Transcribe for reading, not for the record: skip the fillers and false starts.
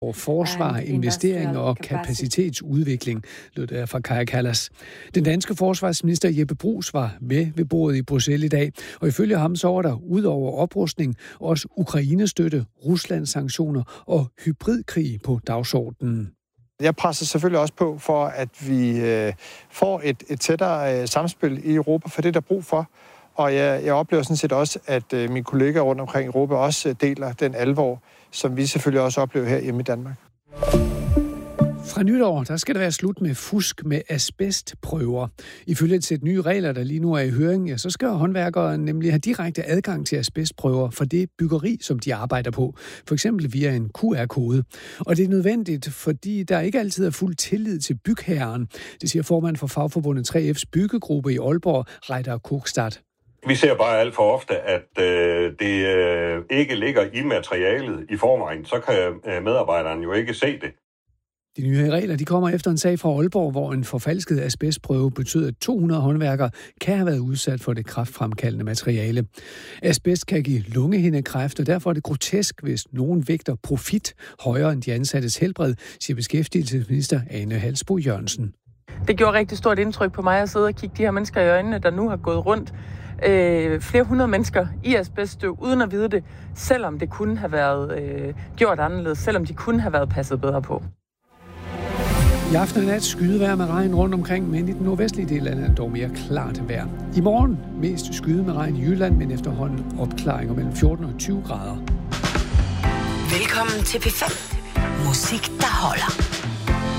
og forsvar, investeringer og kapacitetsudvikling, lød der fra Kaja Kallas. Den danske forsvarsminister Jeppe Bruus var med ved bordet i Bruxelles i dag, og ifølge ham så var der ud over oprustning også Ukraine-støtte, Ruslands sanktioner og hybridkrig på dagsordenen. Jeg presser selvfølgelig også på for, at vi får et tættere samspil i Europa, for det er der brug for. Og jeg oplever sådan set også, at mine kollegaer rundt omkring i Europa også deler den alvor, som vi selvfølgelig også oplever her hjemme i Danmark. Fra nytår, der skal der være slut med fusk med asbestprøver. Ifølge et sæt nye regler, der lige nu er i høring, ja, så skal håndværkere nemlig have direkte adgang til asbestprøver for det byggeri, som de arbejder på. For eksempel via en QR-kode. Og det er nødvendigt, fordi der ikke altid er fuld tillid til bygherren. Det siger formand for fagforbundet 3F's byggegruppe i Aalborg, Reidar Kokstad. Vi ser bare alt for ofte, at det ikke ligger i materialet i forvejen. Så kan medarbejderen jo ikke se det. De nye regler de kommer efter en sag fra Aalborg, hvor en forfalsket asbestprøve betød, at 200 håndværkere kan have været udsat for det kræftfremkaldende materiale. Asbest kan give lungehindekræft, og derfor er det grotesk, hvis nogen vægter profit højere end de ansattes helbred, siger beskæftigelsesminister Ane Halsboe-Jørgensen. Det gjorde rigtig stort indtryk på mig at sidde og kigge de her mennesker i øjnene, der nu har gået rundt flere hundrede mennesker i asbeststøv, uden at vide det, selvom det kunne have været gjort anderledes, selvom de kunne have været passet bedre på. I aften og nat skydevejr med regn rundt omkring, men i den nordvestlige del af landet dog mere klart vejr. I morgen mest skyde med regn i Jylland, men efterhånden opklaringer mellem 14 og 20 grader. Velkommen til P5. Musik, der holder.